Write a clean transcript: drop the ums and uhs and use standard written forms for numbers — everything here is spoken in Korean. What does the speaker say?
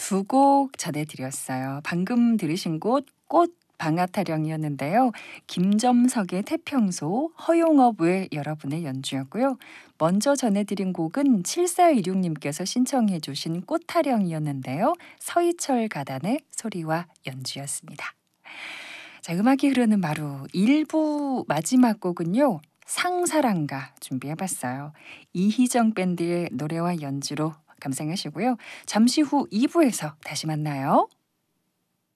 두 곡 전해드렸어요. 방금 들으신 곳 꽃 방아타령이었는데요. 김점석의 태평소, 허용업의 여러분의 연주였고요. 먼저 전해드린 곡은 7416님께서 신청해 주신 꽃타령이었는데요. 서희철 가단의 소리와 연주였습니다. 자, 음악이 흐르는 마루 1부 마지막 곡은요. 상사랑가 준비해봤어요. 이희정 밴드의 노래와 연주로 감상하시고요. 잠시 후 2부에서 다시 만나요.